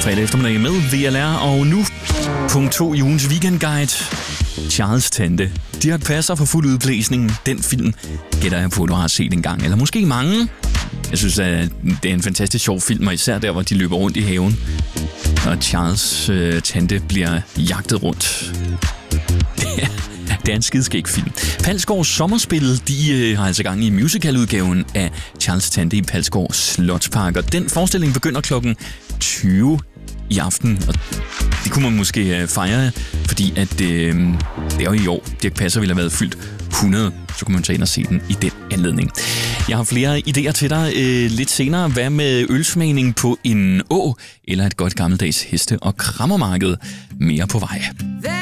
fredag eftermiddag med VLR, og nu punkt 2 i ugens weekendguide. Charles Tante. Dirch Passer for fuld udblæsning. Den film gætter jeg på, du har set en gang, eller måske mange. Jeg synes, at det er en fantastisk sjov film, og især der, hvor de løber rundt i haven, og Charles Tante bliver jagtet rundt. Det er en skidskæg film. Palsgaards Sommerspil, de har altså gang i musicaludgaven af Charles Tante i Palsgaard Slotspark, og den forestilling begynder klokken 20 i aften, og det kunne man måske fejre, fordi at det er jo i år, Dirch Passer ville have været fyldt 100, så kunne man tage ind og se den i den anledning. Jeg har flere idéer til dig lidt senere. Hvad med ølsmagning på en å, eller et godt gammeldags heste- og krammermarked? Mere på vej.